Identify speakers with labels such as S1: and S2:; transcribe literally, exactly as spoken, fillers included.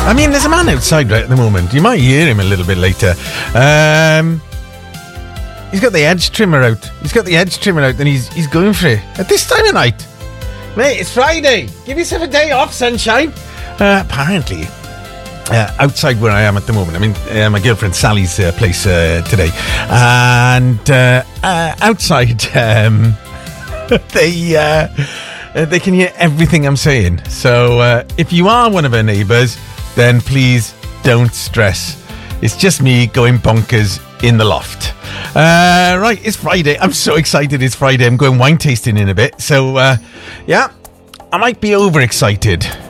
S1: I mean, there's a man outside right at the moment. You might hear him a little bit later. Um, he's got the edge trimmer out. He's got the edge trimmer out, and he's he's going for it at this time of night. Mate, it's Friday. Give yourself a day off, sunshine. Uh, apparently, uh, outside where I am at the moment, I mean, uh, my girlfriend Sally's uh, place uh, today, and uh, uh, outside, um, they uh, they can hear everything I'm saying. So uh, if you are one of her neighbours, then please don't stress. It's just me going bonkers in the loft. Uh, right, it's Friday. I'm so excited it's Friday. I'm going wine tasting in a bit. So, uh, yeah, I might be overexcited.